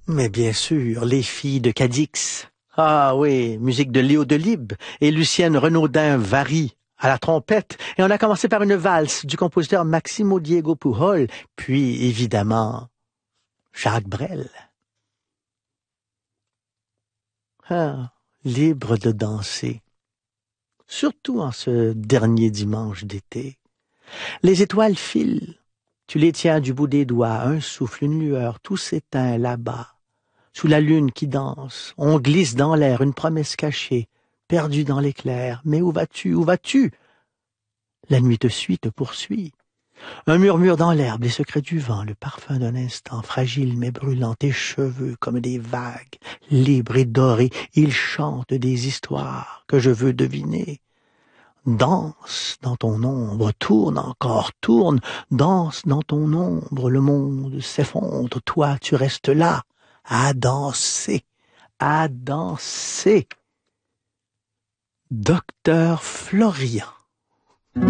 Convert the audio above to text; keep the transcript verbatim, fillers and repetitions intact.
Mais bien sûr, les filles de Cadix. Ah oui, musique de Léo Delibes et Lucienne Renaudin-Vary à la trompette. Et on a commencé par une valse du compositeur Maximo Diego Pujol, puis évidemment Jacques Brel. Ah, libre de danser, surtout en ce dernier dimanche d'été. Les étoiles filent, tu les tiens du bout des doigts, un souffle, une lueur, tout s'éteint là-bas. Sous la lune qui danse, on glisse dans l'air une promesse cachée, perdue dans l'éclair. Mais où vas-tu, où vas-tu? La nuit te suit, te poursuit. Un murmure dans l'herbe, les secrets du vent, le parfum d'un instant, fragile mais brûlant, tes cheveux comme des vagues, libres et dorés, ils chantent des histoires que je veux deviner. Danse dans ton ombre, tourne encore, tourne, danse dans ton ombre, le monde s'effondre, toi tu restes là, à danser, à danser. Docteur Florian.